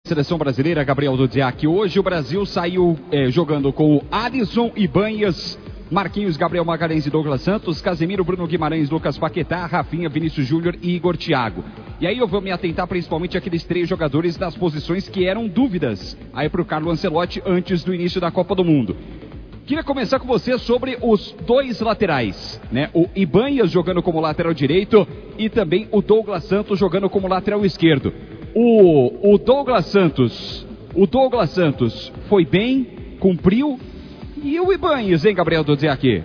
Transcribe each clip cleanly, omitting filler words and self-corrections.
Seleção brasileira, Gabriel Dudziak. Hoje o Brasil saiu jogando com o Alisson, Ibanhas, Marquinhos, Gabriel Magalhães e Douglas Santos, Casemiro, Bruno Guimarães, Lucas Paquetá, Rafinha, Vinícius Júnior e Igor Thiago. E aí eu vou me atentar principalmente àqueles 3 jogadores das posições que eram dúvidas aí para o Carlo Ancelotti antes do início da Copa do Mundo. Queria começar com você sobre os 2 laterais, né? O Ibanhas jogando como lateral direito e também o Douglas Santos jogando como lateral esquerdo. O Douglas Santos foi bem, cumpriu. E o Ibanhas, hein, Gabriel Dudziak?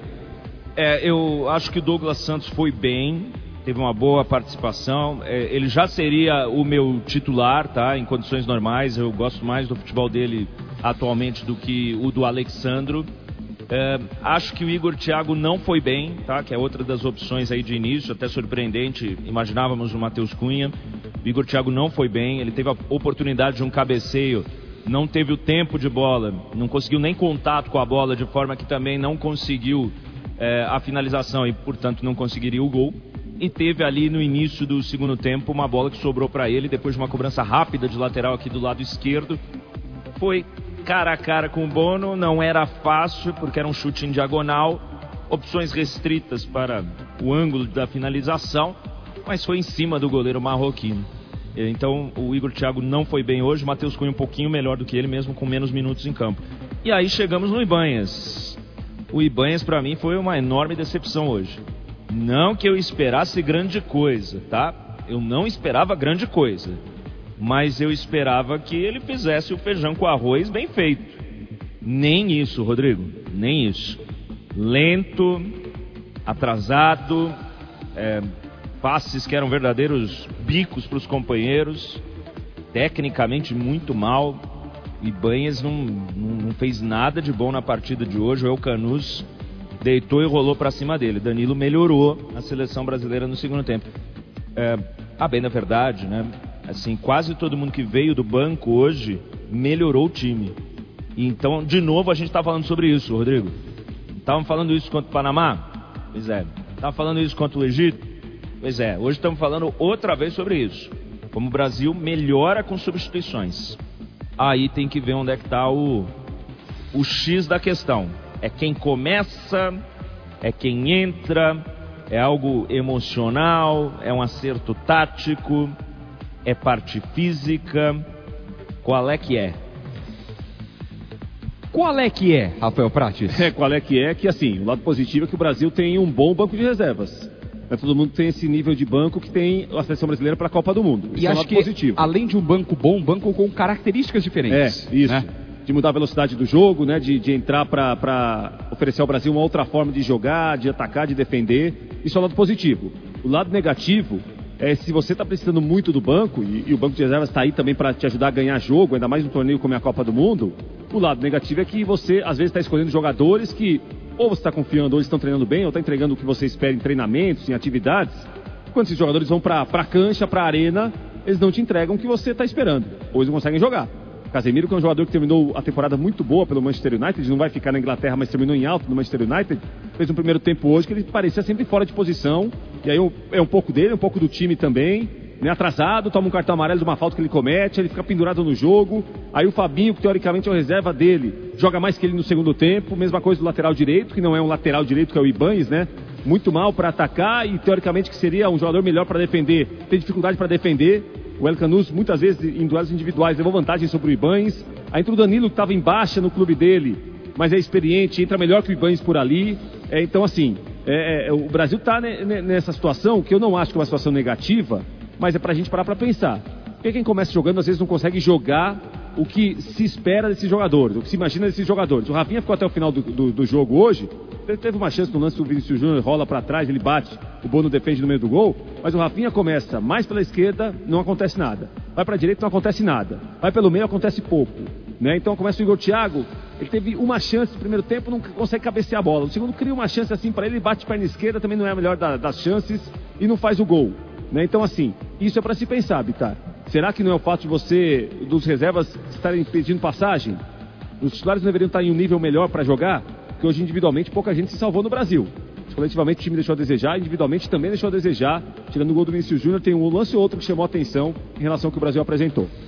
Eu acho que o Douglas Santos foi bem, teve uma boa participação. Ele já seria o meu titular, tá? Em condições normais. Eu gosto mais do futebol dele atualmente do que o do Alexandro. Acho que o Igor Thiago não foi bem, tá? Que é outra das opções aí de início, até surpreendente. Imaginávamos o Matheus Cunha. O Igor Thiago não foi bem, ele teve a oportunidade de um cabeceio, não teve o tempo de bola, não conseguiu nem contato com a bola, de forma que também não conseguiu a finalização e, portanto, não conseguiria o gol. E teve ali no início do segundo tempo uma bola que sobrou para ele, depois de uma cobrança rápida de lateral aqui do lado esquerdo. Foi cara a cara com o Bono, não era fácil, porque era um chute em diagonal, opções restritas para o ângulo da finalização, mas foi em cima do goleiro marroquino. Então o Igor Thiago não foi bem hoje, o Matheus Cunha um pouquinho melhor do que ele, mesmo com menos minutos em campo. E aí chegamos no Ibanhas. O Ibanhas para mim foi uma enorme decepção hoje. Não que eu esperasse grande coisa, tá? Eu não esperava grande coisa, mas eu esperava que ele fizesse o feijão com arroz bem feito. Nem isso, Rodrigo, nem isso. Lento, atrasado, passes que eram verdadeiros bicos para os companheiros, tecnicamente muito mal. Ibanhas não fez nada de bom na partida de hoje. O Elkanus deitou e rolou para cima dele. Danilo melhorou a seleção brasileira no segundo tempo. A bem da verdade, né? Assim, quase todo mundo que veio do banco hoje melhorou o time. Então, de novo, a gente está falando sobre isso, Rodrigo. Estavam falando isso contra o Panamá? Pois é. Estavam falando isso contra o Egito? Pois é. Hoje estamos falando outra vez sobre isso. Como o Brasil melhora com substituições. Aí tem que ver onde é que está o X da questão. É quem começa, é quem entra, é algo emocional, é um acerto tático, é parte física. Qual é que é? Qual é que é, Rafael Prates? Qual é que assim, o lado positivo é que o Brasil tem um bom banco de reservas. Todo mundo tem esse nível de banco que tem a seleção brasileira para a Copa do Mundo. Isso e é um lado positivo. Além de um banco bom, um banco com características diferentes. Isso. Né? De mudar a velocidade do jogo, né? De entrar para oferecer ao Brasil uma outra forma de jogar, de atacar, de defender. Isso é o lado positivo. O lado negativo é se você está precisando muito do banco, e o banco de reservas está aí também para te ajudar a ganhar jogo, ainda mais num torneio como é a Copa do Mundo. O lado negativo é que você, às vezes, está escolhendo jogadores que ou você está confiando, ou eles estão treinando bem, ou está entregando o que você espera em treinamentos, em atividades. Quando esses jogadores vão para a cancha, para a arena, eles não te entregam o que você está esperando, ou eles não conseguem jogar. Casemiro, que é um jogador que terminou a temporada muito boa pelo Manchester United, não vai ficar na Inglaterra, mas terminou em alto no Manchester United, fez um primeiro tempo hoje que ele parecia sempre fora de posição, e aí é um pouco dele, um pouco do time também, né? Atrasado, toma um cartão amarelo de uma falta que ele comete, ele fica pendurado no jogo. Aí o Fabinho, que teoricamente é o reserva dele, joga mais que ele no segundo tempo, mesma coisa do lateral direito, que não é um lateral direito, que é o Ibanhas, né? Muito mal para atacar e teoricamente que seria um jogador melhor para defender, tem dificuldade para defender. O Elkanus, muitas vezes, em duelos individuais, levou vantagem sobre o Ibanhas. Aí entra o Danilo, que estava em baixa no clube dele, mas é experiente, entra melhor que o Ibanhas por ali. Então, assim, o Brasil está nessa situação, que eu não acho que é uma situação negativa, mas é pra gente parar pra pensar. Porque quem começa jogando, às vezes, não consegue jogar o que se espera desses jogadores, o que se imagina desses jogadores. O Rafinha ficou até o final do jogo hoje. Ele teve uma chance no lance, o Vinícius Júnior rola pra trás, ele bate, o Bono defende no meio do gol. Mas o Rafinha começa mais pela esquerda, não acontece nada. Vai pra direita, não acontece nada. Vai pelo meio, acontece pouco. Né? Então começa o Igor Thiago, ele teve uma chance no primeiro tempo, não consegue cabecear a bola. No segundo cria uma chance assim pra ele bate perna esquerda, também não é a melhor das chances e não faz o gol. Né? Então, assim, isso é para se pensar, Bitar. Será que não é o fato de você, dos reservas, estarem pedindo passagem? Os titulares não deveriam estar em um nível melhor para jogar? Porque hoje, individualmente, pouca gente se salvou no Brasil. Coletivamente, o time deixou a desejar, individualmente também deixou a desejar. Tirando o gol do Vinícius Júnior, tem um lance ou outro que chamou a atenção em relação ao que o Brasil apresentou.